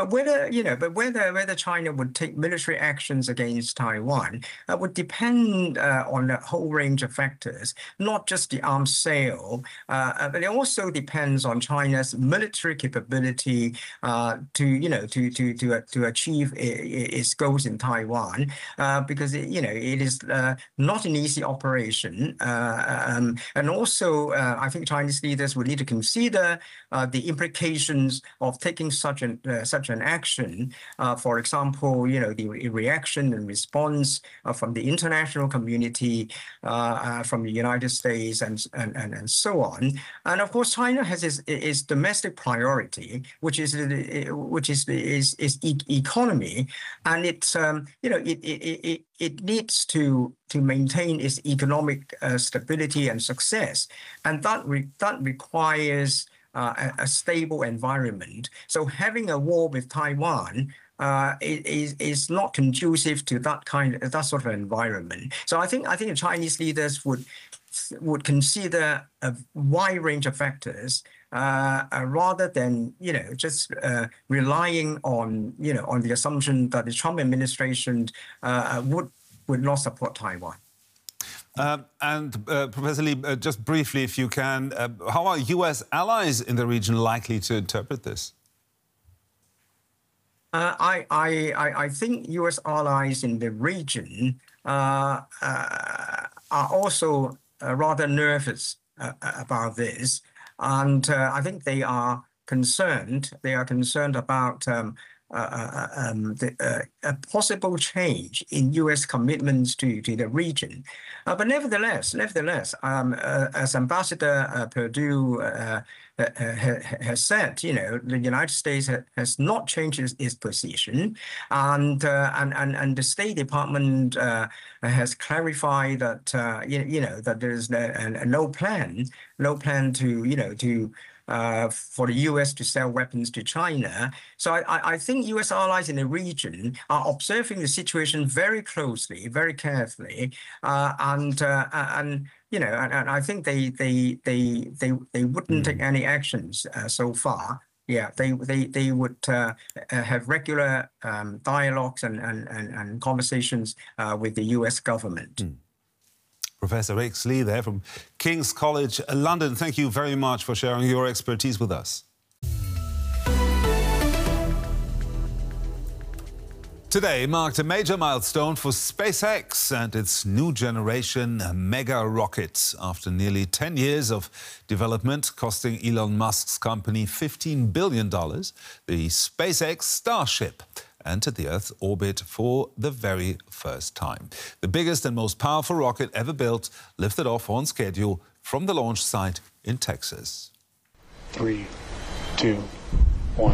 whether China would take military actions against Taiwan would depend on a whole range of factors, not just the arms sale, but it also depends on China's military capability to achieve its goals in Taiwan, because it is not an easy operation, and also I think Chinese leaders would need to consider the implications of taking such an action. For example, the reaction and response from the international community, from the United States, and so on. And of course, China has its domestic priority, which is economy, and it needs to maintain its economic stability and success, and that requires a stable environment. So having a war with Taiwan is not conducive to that sort of environment. So I think the Chinese leaders would consider a wide range of factors rather than just relying on the assumption that the Trump administration would not support Taiwan. Professor Li, just briefly, if you can, how are U.S. allies in the region likely to interpret this? I think U.S. allies in the region are also rather nervous about this, and I think they are concerned. They are concerned about a possible change in U.S. commitments to the region. But nevertheless, as Ambassador Perdue has said, the United States has not changed its position, and the State Department has clarified that that there is no plan to for the U.S. to sell weapons to China. So I think U.S. allies in the region are observing the situation very closely, very carefully, and I think they wouldn't take any actions so far. Yeah, they would have regular dialogues and conversations with the U.S. government. Professor X. Li there from King's College London. Thank you very much for sharing your expertise with us. Today marked a major milestone for SpaceX and its new generation mega rocket. After nearly 10 years of development, costing Elon Musk's company $15 billion, the SpaceX Starship entered the Earth's orbit for the very first time. The biggest and most powerful rocket ever built lifted off on schedule from the launch site in Texas. 3, 2, 1.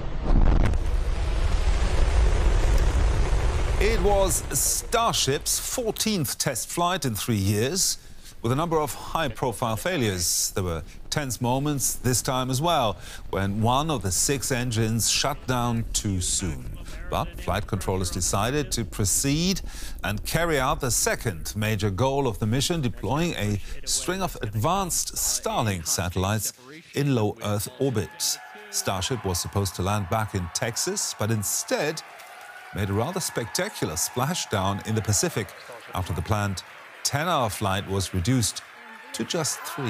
It was Starship's 14th test flight in 3 years, with a number of high-profile failures. There were tense moments this time as well, when one of the 6 engines shut down too soon. But flight controllers decided to proceed and carry out the second major goal of the mission, deploying a string of advanced Starlink satellites in low Earth orbit. Starship was supposed to land back in Texas, but instead made a rather spectacular splashdown in the Pacific after the planned 10-hour flight was reduced to just 3.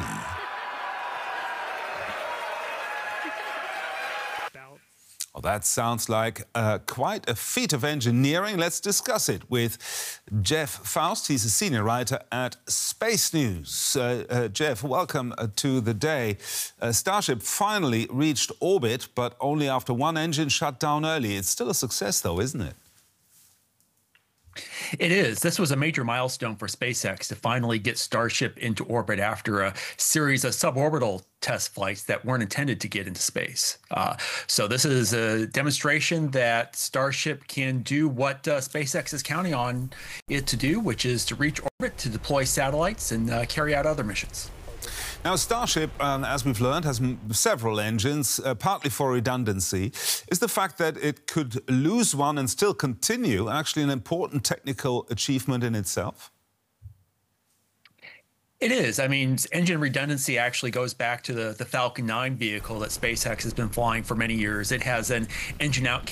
Well, that sounds like quite a feat of engineering. Let's discuss it with Jeff Faust. He's a senior writer at Space News. Jeff, welcome to the day. Starship finally reached orbit, but only after one engine shut down early. It's still a success, though, isn't it? It is. This was a major milestone for SpaceX to finally get Starship into orbit after a series of suborbital test flights that weren't intended to get into space. So this is a demonstration that Starship can do what SpaceX is counting on it to do, which is to reach orbit, to deploy satellites, and carry out other missions. Now, Starship, as we've learned, has several engines, partly for redundancy. Is the fact that it could lose one and still continue actually an important technical achievement in itself? It is. I mean, engine redundancy actually goes back to the Falcon 9 vehicle that SpaceX has been flying for many years. It has an engine out